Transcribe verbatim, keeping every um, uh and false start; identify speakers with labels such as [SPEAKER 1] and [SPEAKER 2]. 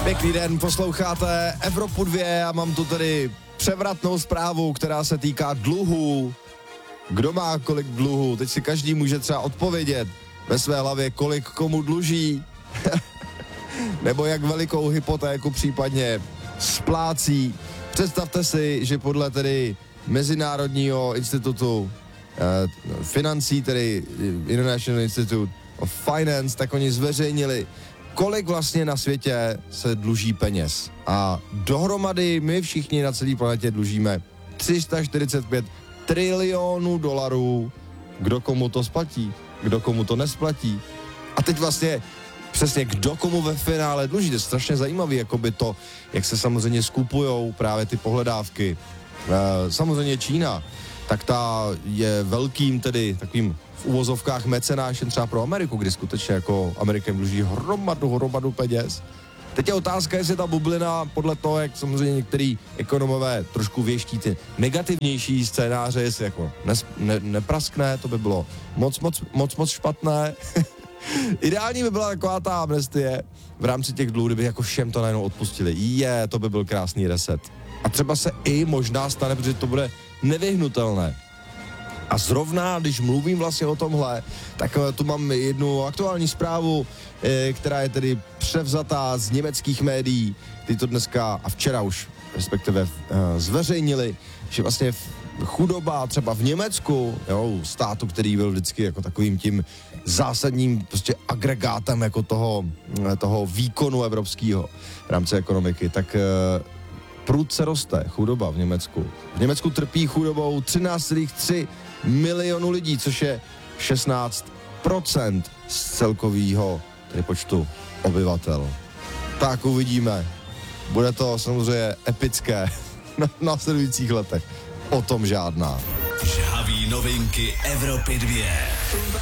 [SPEAKER 1] Pěkný den, posloucháte Evropu dva a mám tu tady převratnou zprávu, která se týká dluhů. Kdo má kolik dluhů? Teď si každý může třeba odpovědět ve své hlavě, kolik komu dluží, nebo jak velikou hypotéku případně splácí. Představte si, že podle tedy Mezinárodního institutu eh, financí, tedy International Institute of Finance, tak oni zveřejnili, kolik vlastně na světě se dluží peněz. A dohromady my všichni na celé planetě dlužíme tři sta čtyřicet pět trilionů dolarů. Kdo komu to splatí? Kdo komu to nesplatí? A teď vlastně přesně kdo komu ve finále dluží. To je strašně zajímavý, jakoby to, jak se samozřejmě skupujou právě ty pohledávky. E, samozřejmě Čína, tak ta je velkým tedy takovým v uvozovkách mecenášem třeba pro Ameriku, kdy skutečně jako Amerikem dluží hromadu, hromadu peněz. Teď je otázka, jestli ta bublina podle toho, jak samozřejmě některý ekonomové trošku věští ty negativnější scénáře, jestli jako nes, ne, nepraskne, to by bylo moc, moc, moc, moc špatné. Ideální by byla taková ta amnestie v rámci těch dluhů, kdyby jako všem to najednou odpustili. Je, to by byl krásný reset. A třeba se i možná stane, protože to bude nevyhnutelné. A zrovna, když mluvím vlastně o tomhle, tak tu mám jednu aktuální zprávu, která je tedy převzatá z německých médií. Ty to dneska a včera už respektive zveřejnili, že vlastně chudoba třeba v Německu, jo, státu, který byl vždycky jako takovým tím zásadním prostě agregátem jako toho, toho výkonu evropského v rámci ekonomiky, tak prudce roste chudoba v Německu. V Německu trpí chudobou třináct celá tři milionu lidí, což je šestnáct procent z celkového tedy počtu obyvatel. Tak uvidíme. Bude to samozřejmě epické v následujících letech. O tom žádná.
[SPEAKER 2] Žhaví novinky Evropy dva.